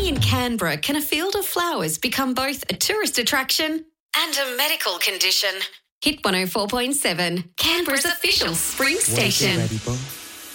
Only in Canberra can a field of flowers become both a tourist attraction and a medical condition. Hit 104.7, Canberra's official spring station. Ready, Bob?